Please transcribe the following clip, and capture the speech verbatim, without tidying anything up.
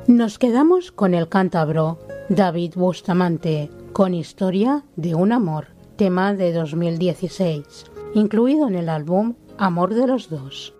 Nos quedamos con el cántabro David Bustamante, con Historia de un amor, tema de dos mil dieciséis, incluido en el álbum Amor de los dos.